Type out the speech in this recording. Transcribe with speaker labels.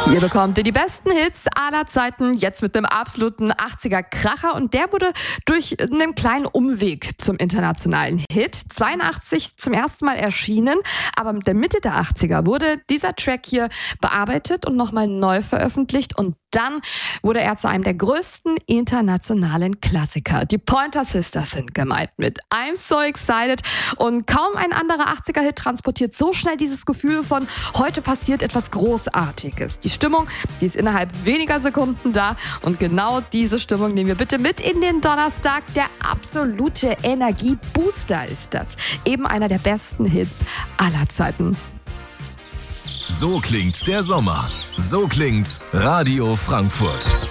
Speaker 1: Ihr bekommt die besten Hits aller Zeiten, jetzt mit einem absoluten 80er-Kracher. Und der wurde durch einen kleinen Umweg zum internationalen Hit. 82 zum ersten Mal erschienen, aber mit der Mitte der 80er wurde dieser Track hier bearbeitet und nochmal neu veröffentlicht. Und dann wurde er zu einem der größten internationalen Klassiker. Die Pointer Sisters sind gemeint mit I'm So Excited. Und kaum ein anderer 80er-Hit transportiert so schnell dieses Gefühl von heute passiert etwas Großartiges. Die Stimmung, die ist innerhalb weniger Sekunden da. Und genau diese Stimmung nehmen wir bitte mit in den Donnerstag. Der absolute Energiebooster ist das. Eben einer der besten Hits aller Zeiten.
Speaker 2: So klingt der Sommer. So klingt Radio Frankfurt.